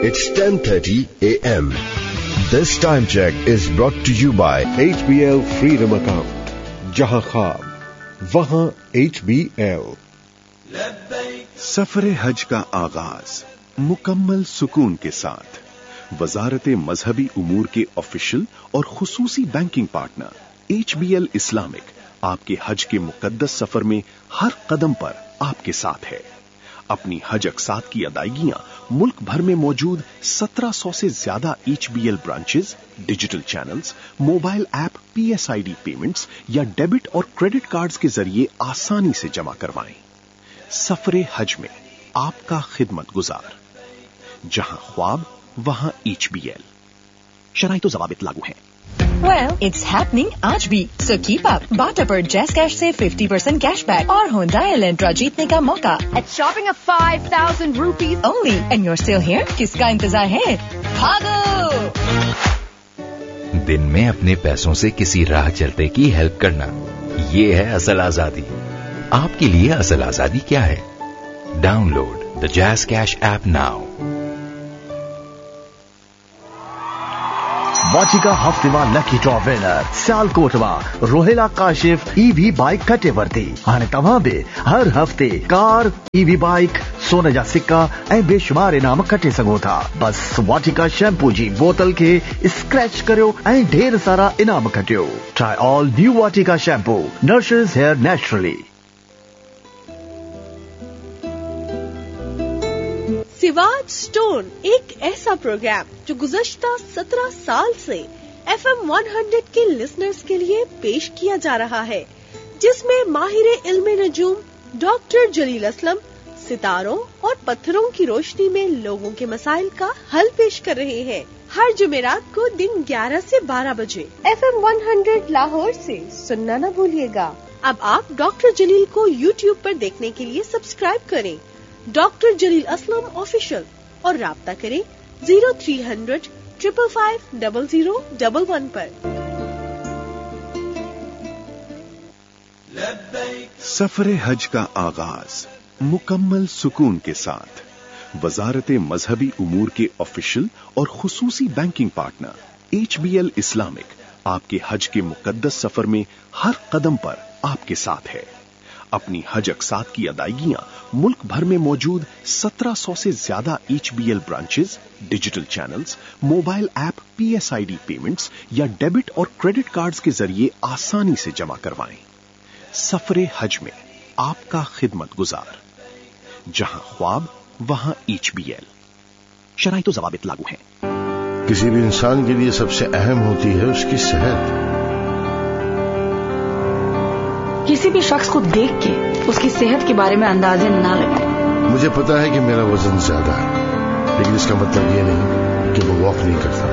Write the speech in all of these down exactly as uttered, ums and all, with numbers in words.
It's ten thirty a m This time check is brought to you by H B L Freedom Account. जहां ख्वाब वहां H B L. सफर हज का आगाज मुकम्मल सुकून के साथ वजारत मजहबी उमूर के ऑफिशियल और खुसूसी banking partner H B L Islamic आपके हज के मुकद्दस सफर में हर कदम पर आपके साथ है। अपनी हज अक़सात की अदायगियां मुल्क भर में मौजूद सत्रह सौ से ज्यादा H B L branches, digital channels, mobile app, P S I D payments या डेबिट और क्रेडिट कार्ड्स के जरिए आसानी से जमा करवाएं। सफरे हज में आपका खिदमत गुजार, जहां ख्वाब वहां H B L। शराइत व ज़वाबित लागू हैं। Well, it's happening आज भी, so keep up. बाटा पर जैस कैश से fifty percent कैशबैक और Hyundai Elantra जीतने का मौका। At shopping of five thousand rupees only, and you're still here? किसका इंतजार है? भागो! दिन में अपने पैसों से किसी राह चलते की हेल्प करना, ये है असल आजादी। आपके लिए असल आजादी क्या है? डाउनलोड द जैस cash app now. वाचिका हफ्तेवार lucky draw winner सियालकोटवा Rohela Kashif EV bike कटेवर्ती हाणे तव्हां बि हर हफ़्ते कार, ईवी बाइक, सोन जा सिक्का ऐं बेशुमार इनाम कटे सघो था। बस वाटिका शैम्पू जी बोतल खे स्क्रैच करियो ऐं ढेर सारा इनाम कटियो। ट्राई ऑल न्यू वाटिका shampoo, nurtures hair naturally. Siwach stone एक ऐसा प्रोग्राम जो गुज़श्ता सत्रह साल से एफ एम सौ के लिसनर्स के लिए पेश किया जा रहा है, जिसमें माहिर इल्मे नजूम डॉक्टर जलील असलम सितारों और पत्थरों की रोशनी में लोगों के मसाइल का हल पेश कर रहे हैं। हर जुमेरात को दिन ग्यारह से बारह बजे एफ एम सौ लाहौर से सुनना न भूलिएगा। अब आप डॉक्टर जलील को यूट्यूब पर देखने के लिए सब्सक्राइब करें, डॉक्टर जलील असलम ऑफिशियल, और राब्ता करें zero three hundred triple five double zero double one पर। सफर हज का आगाज मुकम्मल सुकून के साथ वजारत मजहबी उमूर के ऑफिशियल और खुसूसी banking partner H B L Islamic आपके हज के मुकद्दस सफर में हर कदम पर आपके साथ है। अपनी हज अक़सात की अदायगियां मुल्क भर में मौजूद सत्रह सौ से ज्यादा H B L branches, digital channels, mobile app, P S I D payments या डेबिट और क्रेडिट कार्ड्स के जरिए आसानी से जमा करवाएं। सफरे हज में आपका खिदमत गुजार, जहां ख्वाब वहां H B L। शराइत व ज़वाबित लागू हैं। किसी भी इंसान के लिए सबसे अहम होती है उसकी सेहत। किसी भी शख्स को देख के उसकी सेहत के बारे में अंदाजे ना लगाएं। मुझे पता है कि मेरा वजन ज्यादा है, लेकिन इसका मतलब ये नहीं कि वो वॉक नहीं करता।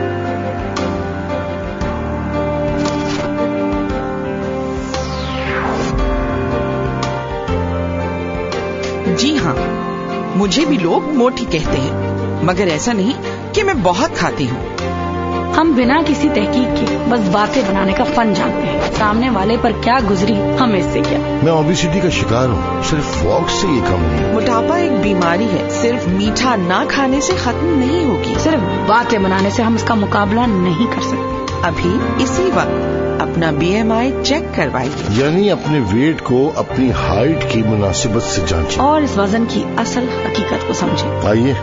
जी हाँ, मुझे भी लोग मोटी कहते हैं, मगर ऐसा नहीं कि मैं बहुत खाती हूँ। हम बिना किसी तहकीक के बस बातें बनाने का फन जानते हैं। सामने वाले पर क्या गुजरी हमें इससे क्या। मैं ओबेसिटी का शिकार हूँ, सिर्फ वॉक से ये कम नहीं। मोटापा एक बीमारी है, सिर्फ मीठा ना खाने से खत्म नहीं होगी। सिर्फ बातें बनाने से हम इसका मुकाबला नहीं कर सकते। अभी इसी वक्त अपना B M I चेक करवाइए, यानी अपने वेट को अपनी हाइट की मुनासिबत से जांचें और इस वजन की असल हकीकत को समझें। आइए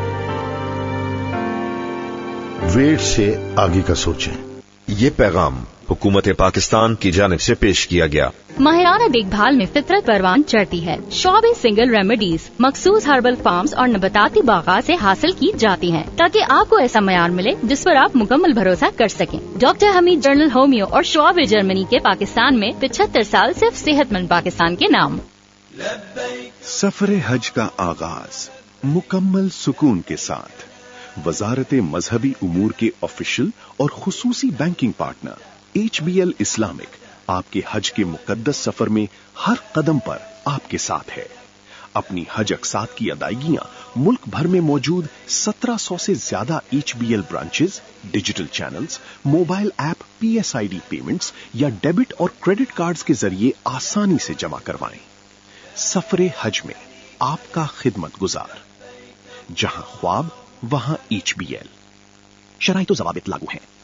वेट से आगे का सोचें। ये पैगाम हुकूमत पाकिस्तान की जानिब से पेश किया गया। माहिराना देखभाल में फितरत परवान चढ़ती है। शॉबे सिंगल रेमेडीज मखसूस हर्बल फार्म्स और नबताती बागात से हासिल की जाती हैं, ताकि आपको ऐसा मयार मिले जिस पर आप मुकम्मल भरोसा कर सकें। डॉक्टर हमीद जर्नल होमियो और शॉबे जर्मनी के पाकिस्तान में पिछहत्तर साल सिर्फ सेहतमंद पाकिस्तान के नाम। सफर हज का आगाज मुकम्मल सुकून के साथ वजारत मजहबी उमूर के ऑफिशियल और खुसूसी banking partner H B L Islamic आपके हज के मुकद्दस सफर में हर कदम पर आपके साथ है। अपनी हज अक़सात की अदायगियां मुल्क भर में मौजूद सत्रह सौ से ज्यादा H B L branches, digital channels, mobile app, P S I D payments या डेबिट और क्रेडिट कार्ड्स के जरिए आसानी से जमा करवाएं। सफरे हज में आपका खिदमत गुजार, जहां ख्वाब वहां एच बी एल। शराइत व ज़वाबित लागू हैं।